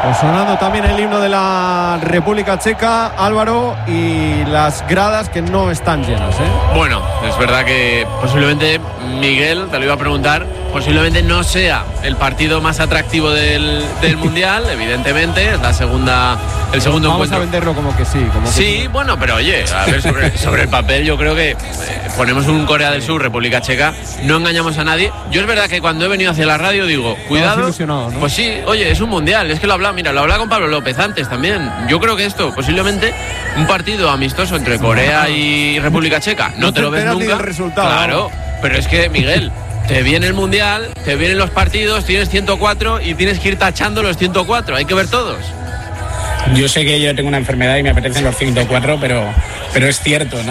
Pues sonando también el himno de la República Checa, Álvaro, y las gradas que no están llenas, ¿eh? Bueno, es verdad que posiblemente, Miguel, te lo iba a preguntar, posiblemente no sea el partido más atractivo del Mundial, evidentemente, es el segundo Vamos encuentro. a venderlo como que sí. Sí, bueno, pero oye, a ver, sobre el papel yo creo que ponemos un Corea del Sur, República Checa, no engañamos a nadie. Yo es verdad que cuando he venido hacia la radio digo, cuidado, ¿no? Pues sí, oye, es un Mundial, es que lo hablaba con Pablo López antes también. Yo creo que esto, posiblemente, un partido amistoso entre Corea y República Checa, no te lo ves nunca. El resultado, claro, pero es que, Miguel, te viene el Mundial, te vienen los partidos, tienes 104 y tienes que ir tachando los 104, hay que ver todos. Yo sé que yo tengo una enfermedad y me apetecen los 104, pero es cierto, ¿no?